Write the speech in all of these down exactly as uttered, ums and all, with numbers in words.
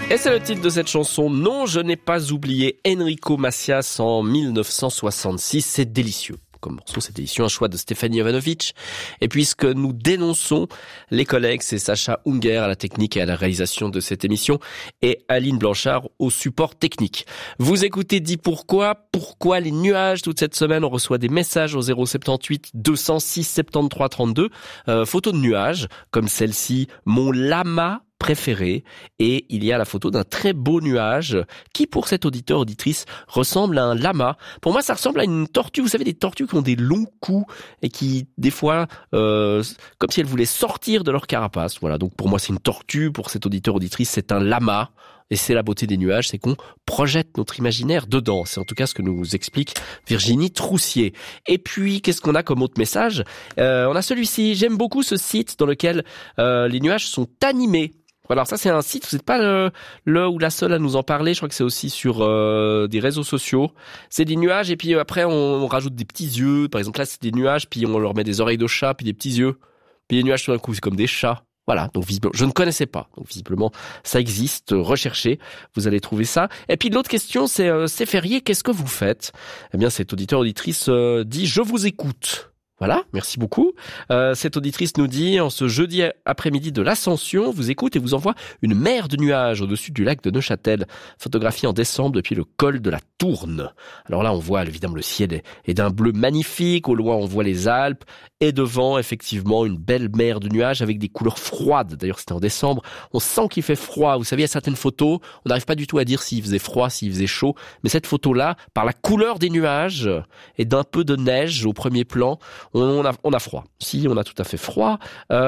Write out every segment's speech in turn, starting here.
Et c'est le titre de cette chanson. Non, je n'ai pas oublié Enrico Macias en mille neuf cent soixante-six. C'est délicieux. Comme morceau, c'est délicieux, un choix de Stéphanie Jovanovic. Et puisque nous dénonçons les collègues, c'est Sacha Unger à la technique et à la réalisation de cette émission et Aline Blanchard au support technique. Vous écoutez Dis Pourquoi, pourquoi les nuages toute cette semaine. On reçoit des messages au zéro soixante-dix-huit deux cent six soixante-treize trente-deux. Euh, photos de nuages, comme celle-ci, mon lama préféré, et il y a la photo d'un très beau nuage qui, pour cet auditeur auditrice, ressemble à un lama. Pour moi, ça ressemble à une tortue. Vous savez, des tortues qui ont des longs coups et qui, des fois, euh, comme si elles voulaient sortir de leur carapace. Voilà. Donc pour moi, c'est une tortue. Pour cet auditeur auditrice, c'est un lama. Et c'est la beauté des nuages, c'est qu'on projette notre imaginaire dedans. C'est en tout cas ce que nous explique Virginie Troussier. Et puis, qu'est-ce qu'on a comme autre message ? euh, On a celui-ci. J'aime beaucoup ce site dans lequel euh, les nuages sont animés. Alors ça, c'est un site, vous n'êtes pas le, le ou la seule à nous en parler. Je crois que c'est aussi sur euh, des réseaux sociaux. C'est des nuages et puis après, on, on rajoute des petits yeux. Par exemple, là, c'est des nuages, puis on leur met des oreilles de chat, puis des petits yeux. Puis les nuages, tout d'un coup, c'est comme des chats. Voilà, donc visiblement, je ne connaissais pas. Donc visiblement, ça existe. Recherchez, vous allez trouver ça. Et puis l'autre question, c'est euh, c'est férié, qu'est-ce que vous faites ? Eh bien, cette auditeur auditrice euh, dit « Je vous écoute ». Voilà, merci beaucoup. Euh, cette auditrice nous dit, en ce jeudi après-midi de l'Ascension, vous écoute et vous envoie une mer de nuages au-dessus du lac de Neuchâtel, photographiée en décembre depuis le col de la Tourne. Alors là, on voit évidemment le ciel est, est d'un bleu magnifique, au loin on voit les Alpes, et devant, effectivement, une belle mer de nuages avec des couleurs froides. D'ailleurs, c'était en décembre, on sent qu'il fait froid. Vous savez, il y a certaines photos, on n'arrive pas du tout à dire s'il faisait froid, s'il faisait chaud, mais cette photo-là, par la couleur des nuages et d'un peu de neige au premier plan, On a, on a froid. Si, on a tout à fait froid.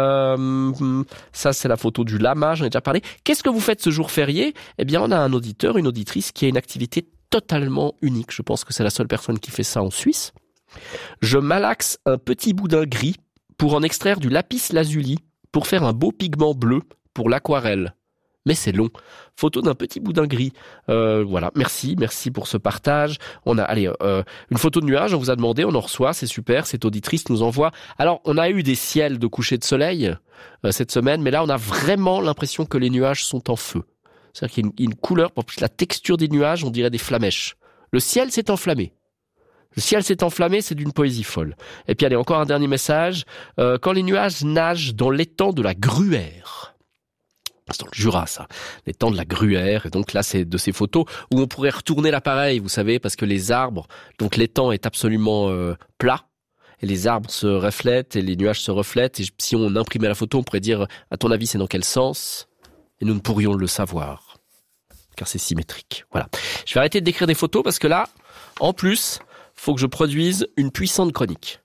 Euh, ça, c'est la photo du lama, j'en ai déjà parlé. Qu'est-ce que vous faites ce jour férié ? Eh bien, on a un auditeur, une auditrice qui a une activité totalement unique. Je pense que c'est la seule personne qui fait ça en Suisse. Je malaxe un petit boudin gris pour en extraire du lapis lazuli pour faire un beau pigment bleu pour l'aquarelle. Mais c'est long. Photo d'un petit boudin gris. Euh, voilà, merci, merci pour ce partage. On a, allez, euh, une photo de nuage, on vous a demandé, on en reçoit, c'est super. Cette auditrice nous envoie. Alors, on a eu des ciels de coucher de soleil euh, cette semaine, mais là, on a vraiment l'impression que les nuages sont en feu. C'est-à-dire qu'il y a une, une couleur, pour plus la texture des nuages, on dirait des flamèches. Le ciel s'est enflammé. Le ciel s'est enflammé, c'est d'une poésie folle. Et puis, allez, encore un dernier message. Euh, quand les nuages nagent dans l'étang de la Gruère. C'est dans le Jura, ça. L'étang de la Gruère. Et donc là, c'est de ces photos où on pourrait retourner l'appareil, vous savez, parce que les arbres, donc l'étang est absolument euh, plat. Et les arbres se reflètent et les nuages se reflètent. Et si on imprimait la photo, on pourrait dire, à ton avis, c'est dans quel sens ? Et nous ne pourrions le savoir. Car c'est symétrique. Voilà. Je vais arrêter de décrire des photos parce que là, en plus, faut que je produise une puissante chronique.